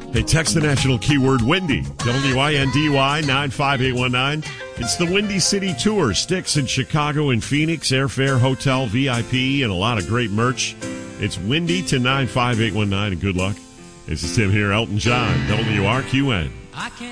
Hey, text the national keyword Windy, W-I-N-D-Y 95819. It's the Windy City Tour. Styx in Chicago and Phoenix, airfare, hotel, VIP, and a lot of great merch. It's Windy to 95819, and good luck. This is Tim here, Elton John, WRQN.